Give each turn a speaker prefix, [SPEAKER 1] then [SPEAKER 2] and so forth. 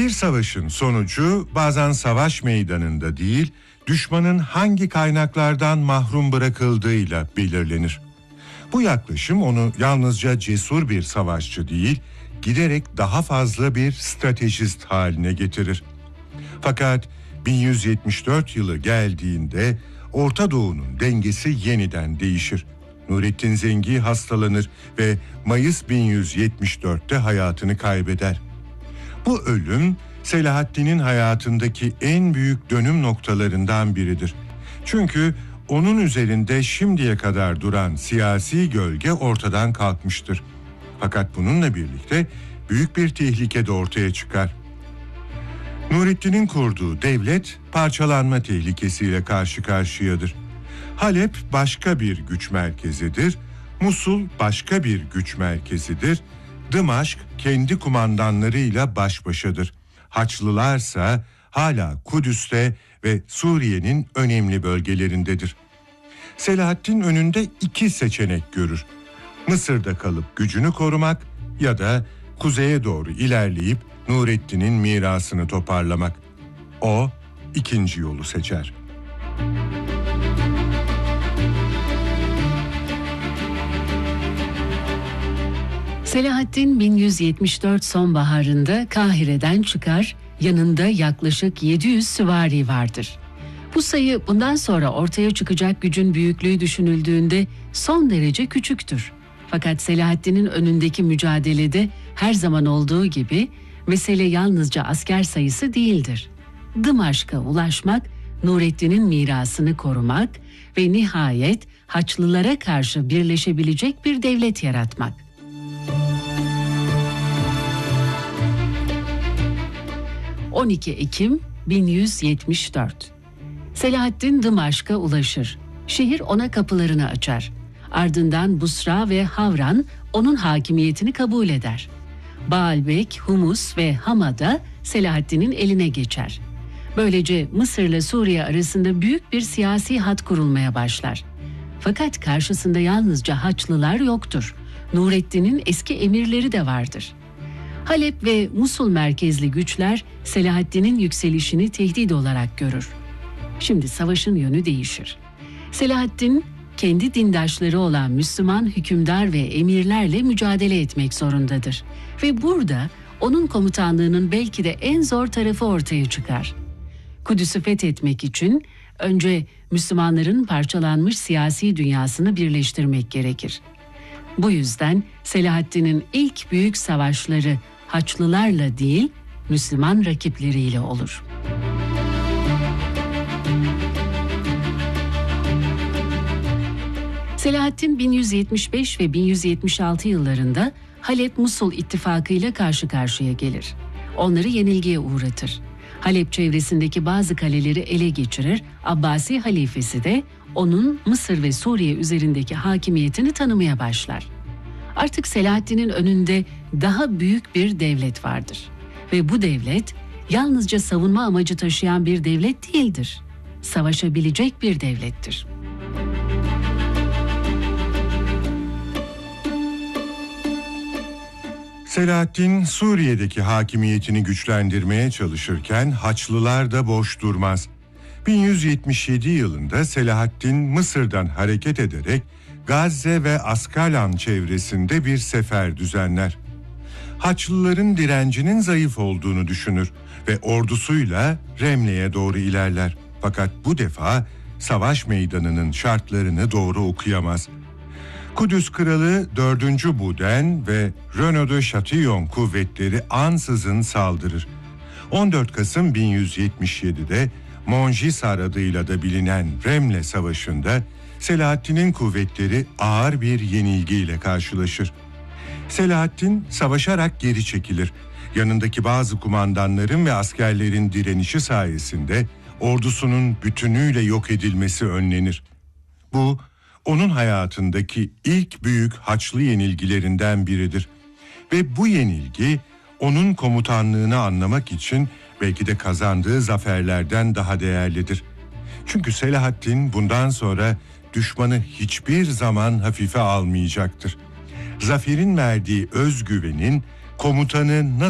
[SPEAKER 1] Bir savaşın sonucu bazen savaş meydanında değil, düşmanın hangi kaynaklardan mahrum bırakıldığıyla belirlenir. Bu yaklaşım onu yalnızca cesur bir savaşçı değil, giderek daha fazla bir stratejist haline getirir. Fakat 1174 yılı geldiğinde Orta Doğu'nun dengesi yeniden değişir. Nurettin Zengi hastalanır ve Mayıs 1174'te hayatını kaybeder. Bu ölüm Selahaddin'in hayatındaki en büyük dönüm noktalarından biridir. Çünkü onun üzerinde şimdiye kadar duran siyasi gölge ortadan kalkmıştır. Fakat bununla birlikte büyük bir tehlike de ortaya çıkar. Nurettin'in kurduğu devlet parçalanma tehlikesiyle karşı karşıyadır. Halep başka bir güç merkezidir, Musul başka bir güç merkezidir, Dımaşk kendi kumandanlarıyla baş başadır. Haçlılarsa hala Kudüs'te ve Suriye'nin önemli bölgelerindedir. Selahaddin önünde iki seçenek görür. Mısır'da kalıp gücünü korumak ya da kuzeye doğru ilerleyip Nurettin'in mirasını toparlamak. O ikinci yolu seçer.
[SPEAKER 2] Selahaddin 1174 sonbaharında Kahire'den çıkar, yanında yaklaşık 700 süvari vardır. Bu sayı bundan sonra ortaya çıkacak gücün büyüklüğü düşünüldüğünde son derece küçüktür. Fakat Selahaddin'in önündeki mücadelede her zaman olduğu gibi mesele yalnızca asker sayısı değildir. Dımaşk'a ulaşmak, Nurettin'in mirasını korumak ve nihayet Haçlılara karşı birleşebilecek bir devlet yaratmak. ...12 Ekim 1174. Selahaddin Dımaşk'a ulaşır. Şehir ona kapılarını açar. Ardından Busra ve Havran onun hakimiyetini kabul eder. Baalbek, Humus ve Hama da Selahaddin'in eline geçer. Böylece Mısır'la Suriye arasında büyük bir siyasi hat kurulmaya başlar. Fakat karşısında yalnızca Haçlılar yoktur. Nurettin'in eski emirleri de vardır. Halep ve Musul merkezli güçler Selahaddin'in yükselişini tehdit olarak görür. Şimdi savaşın yönü değişir. Selahaddin kendi dindaşları olan Müslüman hükümdar ve emirlerle mücadele etmek zorundadır. Ve burada onun komutanlığının belki de en zor tarafı ortaya çıkar. Kudüs'ü fethetmek için önce Müslümanların parçalanmış siyasi dünyasını birleştirmek gerekir. Bu yüzden Selahaddin'in ilk büyük savaşları Haçlılarla değil, Müslüman rakipleriyle olur. Selahaddin 1175 ve 1176 yıllarında Halep-Musul ittifakıyla karşı karşıya gelir. Onları yenilgiye uğratır. Halep çevresindeki bazı kaleleri ele geçirir, Abbasi halifesi de onun Mısır ve Suriye üzerindeki hakimiyetini tanımaya başlar. Artık Selahaddin'in önünde daha büyük bir devlet vardır. Ve bu devlet yalnızca savunma amacı taşıyan bir devlet değildir. Savaşabilecek bir devlettir.
[SPEAKER 1] Selahaddin Suriye'deki hakimiyetini güçlendirmeye çalışırken Haçlılar da boş durmaz. 1177 yılında Selahaddin Mısır'dan hareket ederek Gazze ve Askalan çevresinde bir sefer düzenler. Haçlıların direncinin zayıf olduğunu düşünür ve ordusuyla Remle'ye doğru ilerler. Fakat bu defa savaş meydanının şartlarını doğru okuyamaz. Kudüs Kralı 4. Buden ve Renaud de Chatillon kuvvetleri ansızın saldırır. 14 Kasım 1177'de Mongisar adıyla da bilinen Remle Savaşı'nda Selahaddin'in kuvvetleri ağır bir yenilgiyle karşılaşır. Selahaddin savaşarak geri çekilir. Yanındaki bazı kumandanların ve askerlerin direnişi sayesinde ordusunun bütünüyle yok edilmesi önlenir. Bu, onun hayatındaki ilk büyük Haçlı yenilgilerinden biridir. Ve bu yenilgi onun komutanlığını anlamak için belki de kazandığı zaferlerden daha değerlidir. Çünkü Selahaddin bundan sonra düşmanı hiçbir zaman hafife almayacaktır. Zaferin verdiği özgüvenin komutanı nasıl